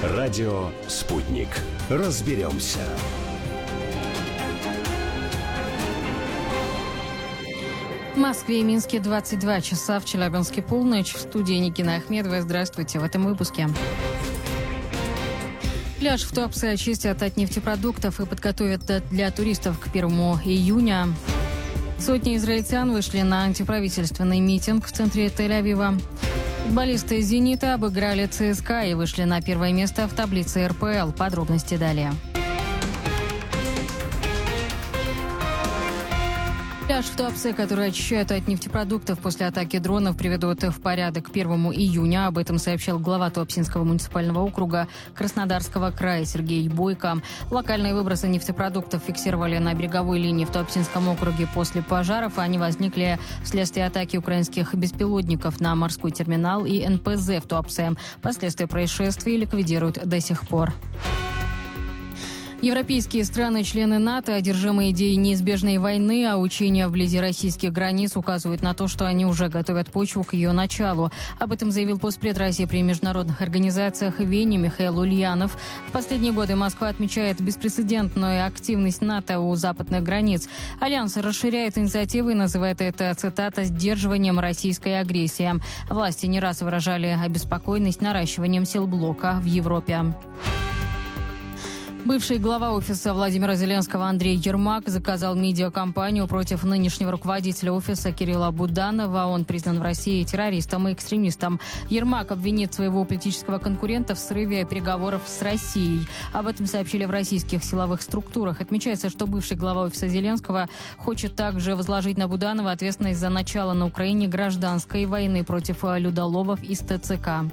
Радио «Спутник». Разберемся. В Москве и Минске 22 часа, в Челябинске полночь. В студии Никина Ахмедова. Здравствуйте в этом выпуске. Пляж в Туапсе очистят от нефтепродуктов и подготовят для туристов к 1 июня. Сотни израильтян вышли на антиправительственный митинг в центре Тель-Авива. Футболисты «Зенита» обыграли ЦСКА и вышли на первое место в таблице РПЛ. Подробности далее. Пляж в Туапсе, который очищают от нефтепродуктов после атаки дронов, приведут в порядок к 1 июня. Об этом сообщил глава Туапсинского муниципального округа Краснодарского края Сергей Бойко. Локальные выбросы нефтепродуктов фиксировали на береговой линии в Туапсинском округе после пожаров. Они возникли вследствие атаки украинских беспилотников на морской терминал и НПЗ в Туапсе. Последствия происшествия ликвидируют до сих пор. Европейские страны-члены НАТО, одержимые идеей неизбежной войны, а учения вблизи российских границ указывают на то, что они уже готовят почву к ее началу. Об этом заявил постпред России при международных организациях в Вене Михаил Ульянов. В последние годы Москва отмечает беспрецедентную активность НАТО у западных границ. Альянс расширяет инициативы и называет это, цитата, «сдерживанием российской агрессии». Власти не раз выражали обеспокоенность наращиванием сил блока в Европе. Бывший глава офиса Владимира Зеленского Андрей Ермак заказал медиакампанию против нынешнего руководителя офиса Кирилла Буданова. Он признан в России террористом и экстремистом. Ермак обвинит своего политического конкурента в срыве переговоров с Россией. Об этом сообщили в российских силовых структурах. Отмечается, что бывший глава офиса Зеленского хочет также возложить на Буданова ответственность за начало на Украине гражданской войны против людоловов из ТЦК.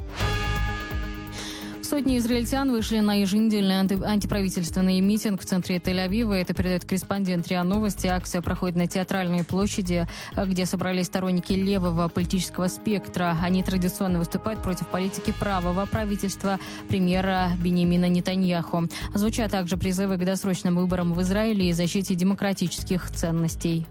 Сотни израильтян вышли на еженедельный антиправительственный митинг в центре Тель-Авива. Это передает корреспондент РИА Новости. Акция проходит на Театральной площади, где собрались сторонники левого политического спектра. Они традиционно выступают против политики правого правительства премьера Биньямина Нетаньяху. Звучат также призывы к досрочным выборам в Израиле и защите демократических ценностей.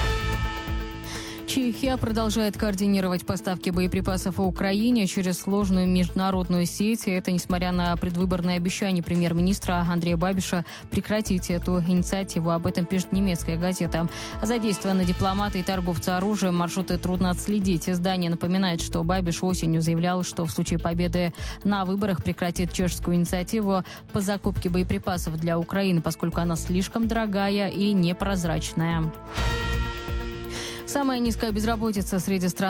Чехия продолжает координировать поставки боеприпасов Украине через сложную международную сеть. И это несмотря на предвыборные обещания премьер-министра Андрея Бабиша прекратить эту инициативу. Об этом пишет немецкая газета. Задействованы дипломаты и торговцы оружием. Маршруты трудно отследить. Издание напоминает, что Бабиш осенью заявлял, что в случае победы на выборах прекратит чешскую инициативу по закупке боеприпасов для Украины, поскольку она слишком дорогая и непрозрачная. Самая низкая безработица среди стран